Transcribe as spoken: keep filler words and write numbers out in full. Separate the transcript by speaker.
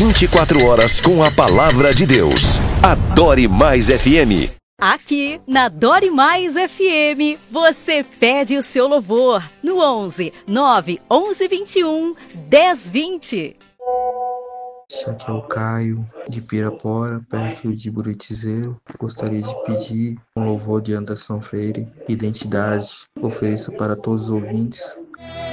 Speaker 1: vinte e quatro horas com a palavra de Deus. Adore Mais F M.
Speaker 2: Aqui na Adore Mais F M, você pede o seu louvor no onze, nove, onze, vinte e um, dez, vinte.
Speaker 3: Aqui é o Caio, de Pirapora, perto de Buritizeiro. Gostaria de pedir um louvor de Anderson Freire, Identidade. Ofereço para todos os ouvintes.